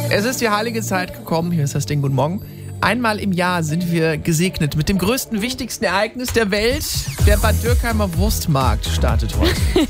Es ist die heilige Zeit gekommen. Hier ist das Ding. Guten Morgen. Einmal im Jahr sind wir gesegnet mit dem größten, wichtigsten Ereignis der Welt. Der Bad Dürkheimer Wurstmarkt startet heute.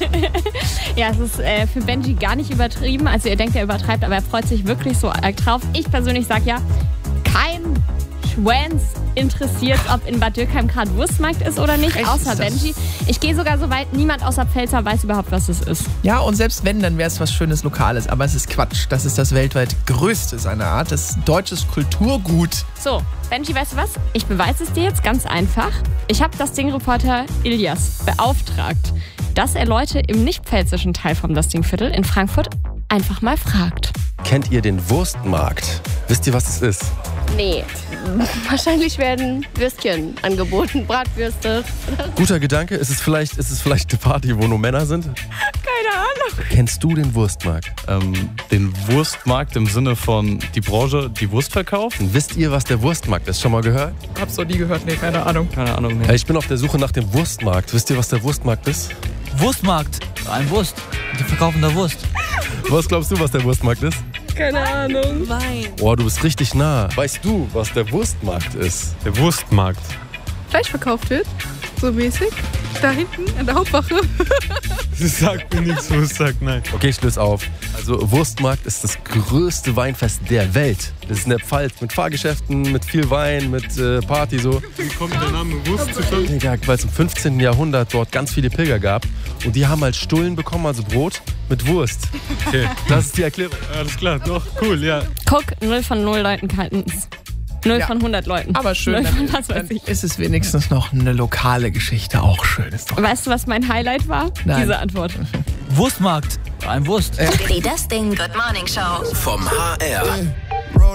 Ja, es ist für Benji gar nicht übertrieben. Also ihr denkt, er übertreibt, aber er freut sich wirklich so arg drauf. Ich persönlich sage ja, kein Schwanz interessiert, ob in Bad Dürkheim gerade Wurstmarkt ist oder nicht, Echt, außer ist das? Benji. Ich gehe sogar so weit, niemand außer Pfälzer weiß überhaupt, was es ist. Ja, und selbst wenn, dann wäre es was Schönes Lokales. Aber es ist Quatsch. Das ist das weltweit größte seiner Art. Das ist deutsches Kulturgut. So, Benji, weißt du was? Ich beweise es dir jetzt ganz einfach. Ich habe das Ding-Reporter Ilias beauftragt, dass er Leute im nicht-pfälzischen Teil vom Das Ding-Viertel in Frankfurt einfach mal fragt. Kennt ihr den Wurstmarkt? Wisst ihr, was es ist? Nee, wahrscheinlich werden Würstchen angeboten, Bratwürste. Guter Gedanke. Ist es vielleicht eine Party, wo nur Männer sind? Keine Ahnung. Kennst du den Wurstmarkt? Den Wurstmarkt im Sinne von die Branche, die Wurst verkauft? Wisst ihr, was der Wurstmarkt ist? Schon mal gehört? Hab's noch nie gehört. Nee, keine Ahnung. Keine Ahnung. Nee. Ich bin auf der Suche nach dem Wurstmarkt. Wisst ihr, was der Wurstmarkt ist? Wurstmarkt. Ein Wurst. Die verkaufen da Wurst. Was glaubst du, was der Wurstmarkt ist? Keine Ahnung. Nein. Oh, du bist richtig nah. Weißt du, was der Wurstmarkt ist? Der Wurstmarkt. Fleisch verkauft wird, so mäßig. Da hinten an der Hauptwache. Das sagt mir nichts, Wurst sagt nein. Okay, ich löse auf. Also Wurstmarkt ist das größte Weinfest der Welt. Das ist in der Pfalz mit Fahrgeschäften, mit viel Wein, mit Party so. Wie kommt der Name Wurst zustande? Ja, weil es im 15. Jahrhundert dort ganz viele Pilger gab. Und die haben halt Stullen bekommen, also Brot mit Wurst. Okay, Das ist die Erklärung. alles klar, doch, cool, ja. Guck, 0 von 0 Leuten kannten es. 0 Ja. von 100 Leuten. Aber schön, 0 von dann, was weiß dann ich. ist es wenigstens noch eine lokale Geschichte. Auch schön ist doch. Weißt du, was mein Highlight war? Nein. Diese Antwort. Wurstmarkt. Ein Wurst. Die Das Ding Good Morning Show. Vom HR.